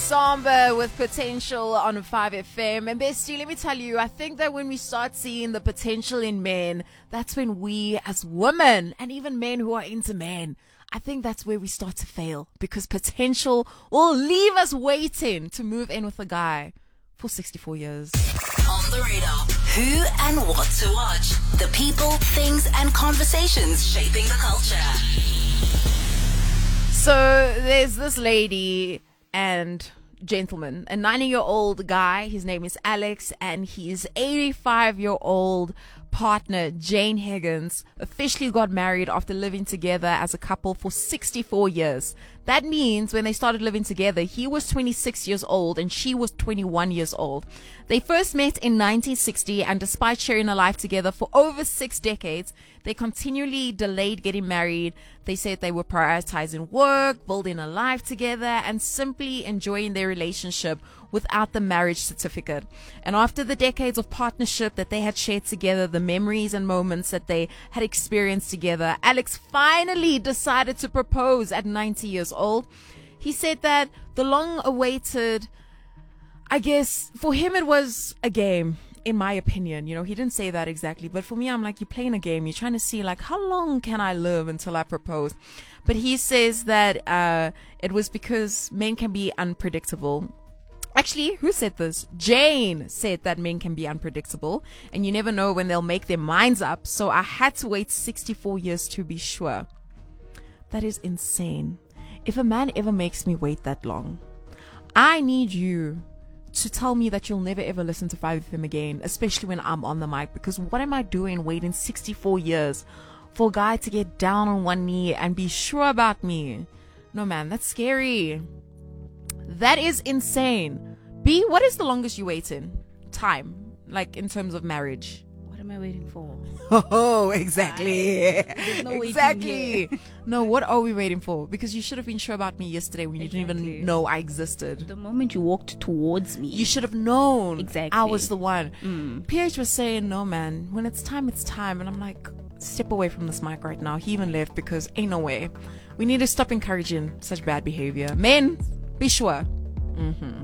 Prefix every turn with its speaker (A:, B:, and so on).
A: Samba with Potential on 5FM. And Bestie, let me tell you, I think that when we start seeing the potential in men, that's when we as women and even men who are into men, I think that's where we start to fail, because potential will leave us waiting to move in with a guy for 64 years.
B: On the radar, who and what to watch. The people, things and conversations shaping the culture.
A: So there's this lady and gentleman, a 90-year-old guy. His name is Alex, and his 85-year-old partner, Jane Higgins, officially got married after living together as a couple for 64 years. That means when they started living together, he was 26 years old and she was 21 years old. They first met in 1960, and despite sharing a life together for over 6 decades, they continually delayed getting married. They said they were prioritizing work, building a life together, and simply enjoying their relationship without the marriage certificate. And after the decades of partnership that they had shared together, the memories and moments that they had experienced together, Alex finally decided to propose at 90 years old. He said that the long-awaited, I guess, for him it was a game, in my opinion. You know, he didn't say that exactly, but for me, I'm like, you're playing a game. You're trying to see, like, how long can I live until I propose? But he says that it was because men can be unpredictable. Actually, who said this? Jane said that men can be unpredictable and you never know when they'll make their minds up. So I had to wait 64 years to be sure. That is insane. If a man ever makes me wait that long, I need you to tell me that you'll never ever listen to 5FM again, especially when I'm on the mic, because what am I doing waiting 64 years for a guy to get down on one knee and be sure about me? No, man, that's scary. That is insane. B, what is the longest you wait in time, like in terms of marriage?
C: What am I waiting for?
A: Oh, exactly.
C: There's no
A: exactly. No, what are we waiting for? Because you should have been sure about me yesterday when you didn't even know I existed.
C: The moment you walked towards me,
A: you should have known.
C: Exactly.
A: I was the one. PH was saying, no, man, when it's time, it's time. And I'm like, step away from this mic right now. He even left because ain't no way. We need to stop encouraging such bad behavior. Men, be sure.